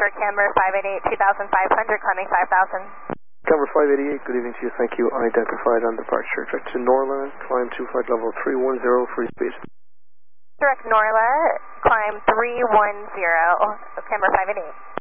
for camera 588, 2500, climbing 5000. Camera 588, good evening to you, thank you. Identified on departure. Direct to Norla, climb to flight level 310, free speed. Direct Norla, climb 310, camera 588.